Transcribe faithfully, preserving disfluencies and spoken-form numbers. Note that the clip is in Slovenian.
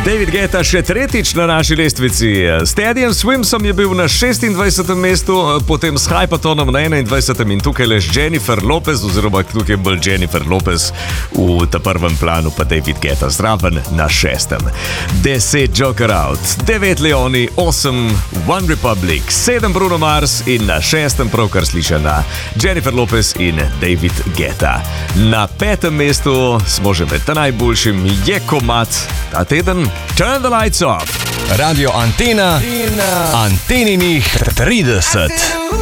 David Guetta še tretjič na naši lestvici. S Teddyjem Swimsom je bil na šestindvajsetem mestu, potem s Hypatonom na enaindvajsetem in tukaj le Jennifer Lopez, oziroma tukaj bolj Jennifer Lopez v ta prvem planu, pa David Guetta zraven na šestem. Deset Joker Out, devet Leoni, osem One Republic, sedem Bruno Mars in na šestem pravkar slišana Jennifer Lopez in David Guetta. Na petem mestu smo že med najboljšim, je komad ta teden Turn the Lights Off. Radio Antena, Anteninih trideset.